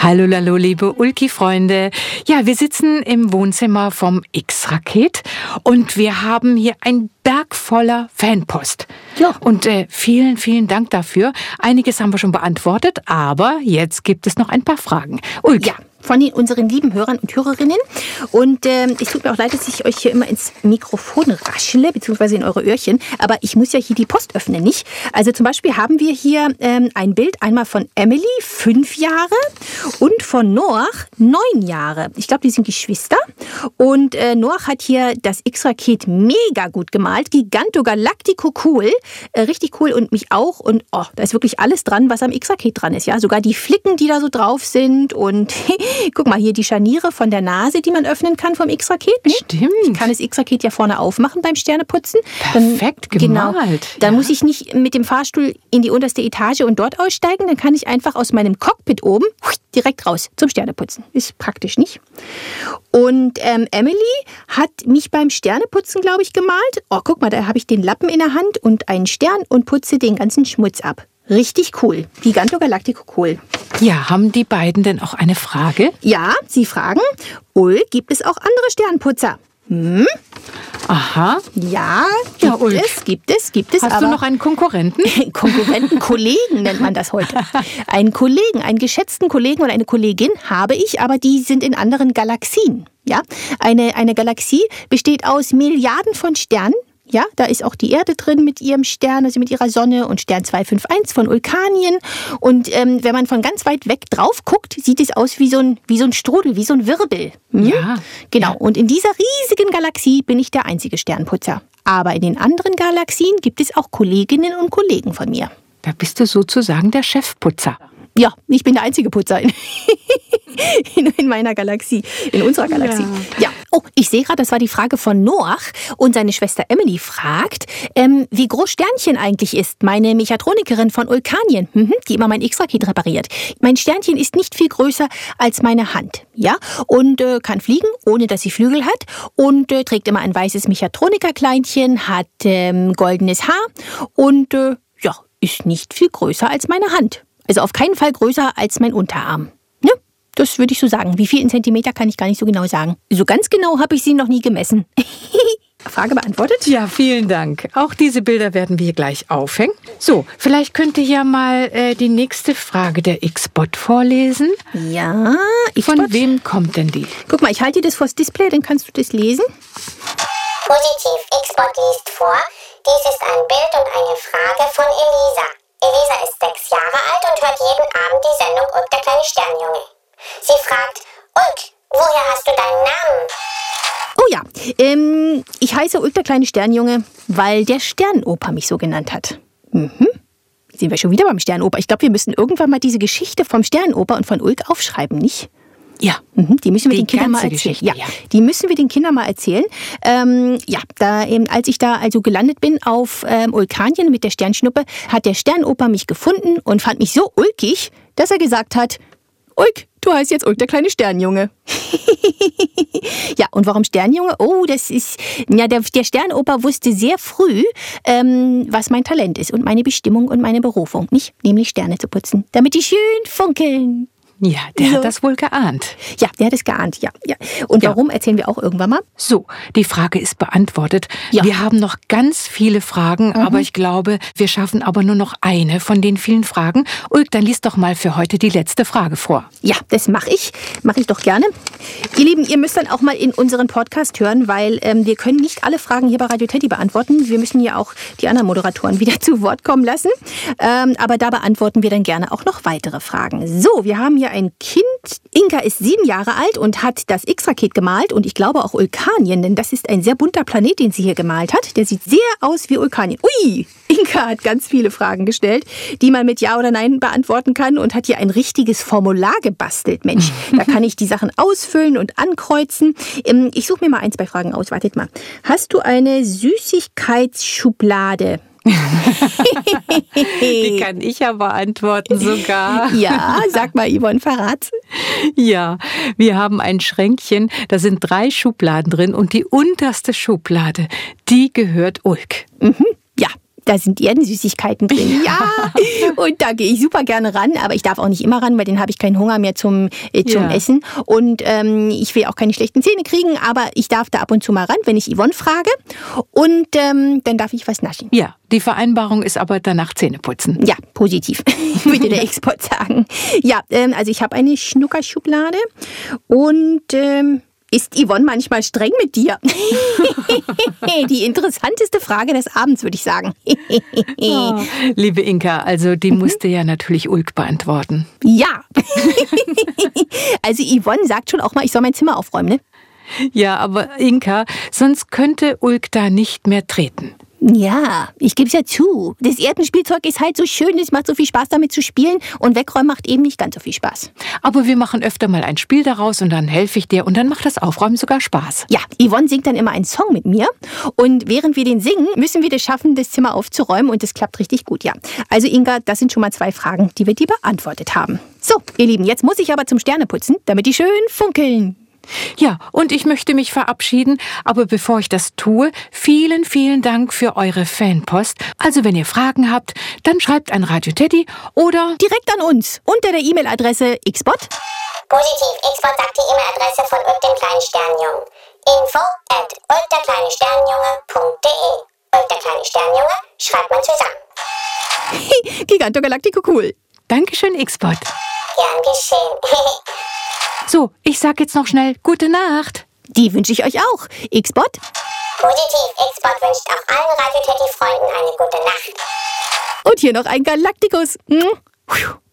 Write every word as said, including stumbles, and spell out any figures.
Hallo, hallo, liebe Ulki-Freunde. Ja, wir sitzen im Wohnzimmer vom X-Raket und wir haben hier ein Berg voller Fanpost. Ja. Und äh, vielen, vielen Dank dafür. Einiges haben wir schon beantwortet, aber jetzt gibt es noch ein paar Fragen. Ulki. Ja, von den, unseren lieben Hörern und Hörerinnen. Und ähm, es tut mir auch leid, dass ich euch hier immer ins Mikrofon raschele, beziehungsweise in eure Öhrchen. Aber ich muss ja hier die Post öffnen, nicht? Also zum Beispiel haben wir hier ähm, ein Bild einmal von Emily, fünf Jahre, und von Noach, neun Jahre. Ich glaube, die sind Geschwister. Und äh, Noach hat hier das X-Raket mega gut gemalt. Giganto Galactico cool. Äh, richtig cool und mich auch. Und oh, da ist wirklich alles dran, was am X-Raket dran ist. Ja, sogar die Flicken, die da so drauf sind. Und guck mal, hier die Scharniere von der Nase, die man öffnen kann vom X-Raket. Ne? Stimmt. Ich kann das X-Raket ja vorne aufmachen beim Sterneputzen. Perfekt dann, gemalt. Genau, dann ja. muss ich nicht mit dem Fahrstuhl in die unterste Etage und dort aussteigen. Dann kann ich einfach aus meinem Cockpit oben direkt raus zum Sterneputzen. Ist praktisch, nicht? Und ähm, Emily hat mich beim Sterneputzen, glaube ich, gemalt. Oh, guck mal, da habe ich den Lappen in der Hand und einen Stern und putze den ganzen Schmutz ab. Richtig cool. Giganto Galactico cool. Ja, haben die beiden denn auch eine Frage? Ja, sie fragen, Ul, gibt es auch andere Sternputzer? Hm? Aha. Ja, gibt Ja, Ulk. es, gibt es, gibt es. Hast aber du noch einen Konkurrenten? Konkurrenten, Kollegen nennt man das heute. Einen Kollegen, einen geschätzten Kollegen oder eine Kollegin habe ich, aber die sind in anderen Galaxien. Ja? Eine, eine Galaxie besteht aus Milliarden von Sternen. Ja, da ist auch die Erde drin mit ihrem Stern, also mit ihrer Sonne, und Stern zwei fünf eins von Ulkanien. Und ähm, wenn man von ganz weit weg drauf guckt, sieht es aus wie so ein, wie so ein Strudel, wie so ein Wirbel. Hm? Ja. Genau. Ja. Und in dieser riesigen Galaxie bin ich der einzige Sternputzer. Aber in den anderen Galaxien gibt es auch Kolleginnen und Kollegen von mir. Da bist du sozusagen der Chefputzer. Ja, ich bin der einzige Putzer in, in, in meiner Galaxie, in unserer Galaxie. Ja. ja. Oh, ich sehe gerade, das war die Frage von Noach. Und seine Schwester Emily fragt, ähm, wie groß Sternchen eigentlich ist. Meine Mechatronikerin von Ulkanien, mhm, die immer mein X-Raket repariert. Mein Sternchen ist nicht viel größer als meine Hand. Ja, und äh, kann fliegen, ohne dass sie Flügel hat. Und äh, trägt immer ein weißes Mechatroniker-Kleinchen, hat ähm, goldenes Haar und äh, ja, ist nicht viel größer als meine Hand. Also auf keinen Fall größer als mein Unterarm. Ne? Das würde ich so sagen. Wie viel in Zentimeter kann ich gar nicht so genau sagen. So ganz genau habe ich sie noch nie gemessen. Frage beantwortet? Ja, vielen Dank. Auch diese Bilder werden wir gleich aufhängen. So, vielleicht könnt ihr ja mal äh, die nächste Frage der X-Bot vorlesen. Ja, ich Von wem kommt denn die? Guck mal, ich halte dir das vors Display, dann kannst du das lesen. Positiv X-Bot liest vor. Dies ist ein Bild und eine Frage von Elisa. Elisa ist sechs Jahre alt und hört jeden Abend die Sendung Ulk, der kleine Sternjunge. Sie fragt, Ulk, woher hast du deinen Namen? Oh ja, ähm, ich heiße Ulk, der kleine Sternjunge, weil der Sternenoper mich so genannt hat. Mhm. Sind wir schon wieder beim Sternenoper. Ich glaube, wir müssen irgendwann mal diese Geschichte vom Sternenoper und von Ulk aufschreiben, nicht? Ja, Mhm, die müssen wir Die den Kindern mal ganze erzählen. Geschichte, Ja, ja. die müssen wir den Kindern mal erzählen. Ähm, ja, da, eben, als ich da also gelandet bin auf ähm, Ulkanien mit der Sternschnuppe, hat der Sternoper mich gefunden und fand mich so ulkig, dass er gesagt hat, Ulk, du heißt jetzt Ulk, der kleine Sternjunge. Ja, und warum Sternjunge? Oh, das ist, ja, der, der Sternoper wusste sehr früh, ähm, was mein Talent ist und meine Bestimmung und meine Berufung, nicht? Nämlich Sterne zu putzen, damit die schön funkeln. ja, der So. hat das wohl geahnt. Ja, der hat es geahnt, ja. ja. Und Ja. warum, erzählen wir auch irgendwann mal. So, die Frage ist beantwortet. Ja. Wir haben noch ganz viele Fragen, aber ich glaube, wir schaffen aber nur noch eine von den vielen Fragen. Ulk, dann lies doch mal für heute die letzte Frage vor. Ja, das mache ich. Mache ich doch gerne. Ihr Lieben, ihr müsst dann auch mal in unseren Podcast hören, weil ähm, wir können nicht alle Fragen hier bei Radio Teddy beantworten. Wir müssen ja auch die anderen Moderatoren wieder zu Wort kommen lassen. Ähm, aber da beantworten wir dann gerne auch noch weitere Fragen. So, wir haben hier ein Kind. Inka ist sieben Jahre alt und hat das X-Raket gemalt und ich glaube auch Ulkanien, denn das ist ein sehr bunter Planet, den sie hier gemalt hat. Der sieht sehr aus wie Ulkanien. Ui, Inka hat ganz viele Fragen gestellt, die man mit Ja oder Nein beantworten kann und hat hier ein richtiges Formular gebastelt. Mensch, da kann ich die Sachen ausfüllen und ankreuzen. Ähm, Ich suche mir mal ein, zwei Fragen aus. Wartet mal. Hast du eine Süßigkeitsschublade? Die kann ich ja beantworten sogar. Ja, sag mal, Yvonne, verrat's. Ja, wir haben ein Schränkchen, da sind drei Schubladen drin und die unterste Schublade, die gehört Ulk. Ja, Da sind Erdensüßigkeiten drin. Ja, und da gehe ich super gerne ran, aber ich darf auch nicht immer ran, weil dann habe ich keinen Hunger mehr zum, äh, zum Ja. Essen. Und ähm, ich will auch keine schlechten Zähne kriegen, aber ich darf da ab und zu mal ran, wenn ich Yvonne frage. Und ähm, dann darf ich was naschen. Ja, die Vereinbarung ist aber danach Zähneputzen. Ja, positiv, würde der Export sagen. Ja, ähm, also ich habe eine Schnuckerschublade und ähm, ist Yvonne manchmal streng mit dir? Die interessanteste Frage des Abends, würde ich sagen. Oh, liebe Inka, also die musste ja natürlich Ulk beantworten. Ja. Also Yvonne sagt schon auch mal, ich soll mein Zimmer aufräumen, ne? Ja, aber Inka, sonst könnte Ulk da nicht mehr treten. Ja, ich gebe es ja zu. Das Erdenspielzeug ist halt so schön, es macht so viel Spaß damit zu spielen und wegräumen macht eben nicht ganz so viel Spaß. Aber wir machen öfter mal ein Spiel daraus und dann helfe ich dir und dann macht das Aufräumen sogar Spaß. Ja, Yvonne singt dann immer einen Song mit mir und während wir den singen, müssen wir das schaffen, das Zimmer aufzuräumen und das klappt richtig gut, ja. Also Inga, das sind schon mal zwei Fragen, die wir dir beantwortet haben. So, ihr Lieben, jetzt muss ich aber zum Sterneputzen, damit die schön funkeln. Ja, und ich möchte mich verabschieden, aber bevor ich das tue, vielen, vielen Dank für eure Fanpost. Also wenn ihr Fragen habt, dann schreibt an Radio Teddy oder Direkt an uns unter der E-Mail-Adresse xbot. Positiv Export sagt die E-Mail-Adresse von Ulk dem kleinen Sternjungen. Info at ulk der kleine Sternjunge punkt de. Ulk der kleine Sternjunge schreibt man zusammen. Gigantogalactico cool. Dankeschön, Xbot. Gern geschehen. So, ich sag jetzt noch schnell Gute Nacht. Die wünsche ich euch auch. Xbot. Positiv Export wünscht auch allen Radio Teddy Freunden eine gute Nacht. Und hier noch ein Galacticus. Hm?